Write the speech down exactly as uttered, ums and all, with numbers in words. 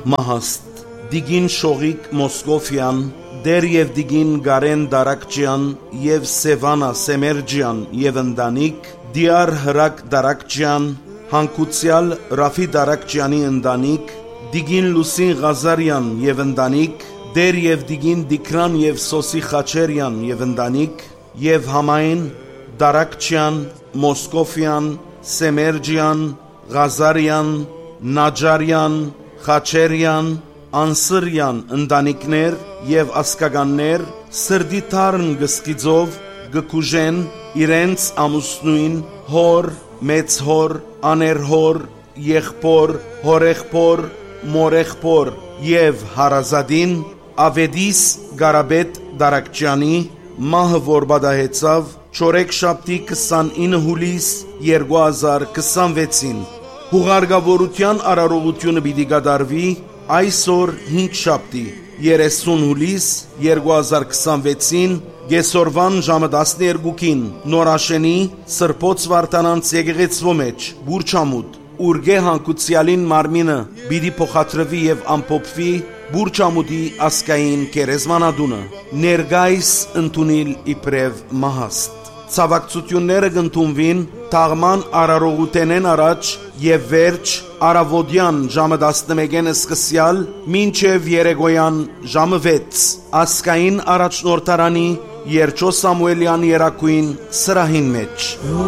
Մահաստ Դիգին Շողիկ Մոսկովյան Դեր եւ Դիգին Գարեն Դարակչյան եւ Սևանա Սեմերջյան եւ ընտանիք Դիար Հրակ Դարակչյան Հանկուցյալ Ռաֆի Դարակչյանի ընտանիք Դիգին Լուսին Ղազարյան եւ ընտանիք Դեր եւ Դիգին Դիկրան եւ Սոսի Խաչերյան եւ ընտանիք եւ համայն Դարակչյան Մոսկովյան Սեմերջյան Ղազարյան Նաջարյան Խաչերյան Անսրյան ընտանիքներ եւ ասկագաններ սրդի թարն գսկիձով գկուժեն իրենց ամուսնուին հոր մեծ հոր աներհոր եղբոր հորեղբոր մորեղբոր եւ հարազադին Ավեդիս Գարաբետ Դարակչյանի մահը որ բադահեցավ չորեքշաբթի քսանինը հուլիս երկու հազար քսանվեցին հուղարգավորության արարողությունը պիտի կատարվի այսօր հինգշաբթի երեսուն հուլիս երկու հազար քսանվեցին գեսորվան ժամը տասներկուին նորաշենի սրբոց վարդանանց եկեղեցվո մեջ բուրչամուտ ուրգե հանկուցյալին մարմինը պիտի փոխադրվի եւ ամփոփվի բուրչամուտի ասկային կերեզմանադունը ներգայիս ընդունել իբրև մահաստ ցավակցությունները կընդունվին թաղման արարողութենեն առաջ եւ վերջ արավոդյան ժամը տասնմեկին սկսյալ մինչեւ երեկոյան ժամը վեց ասկային առաջնորդարանի Երջո Սամուելյան երակույն սրահին մեջ